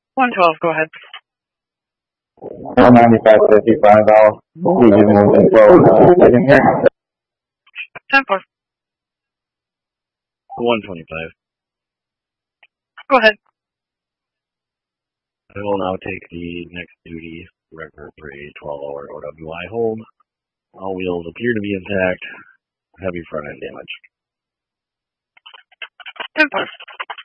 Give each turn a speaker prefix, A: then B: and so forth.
A: 112, go ahead.
B: 195.55, I'll leave you moving forward. Taking here.
A: 10-4.
C: 125.
A: Go ahead.
C: I will now take the next duty record for a 12-hour OWI hold. All wheels appear to be intact. Heavy front end damage.
A: 10-4.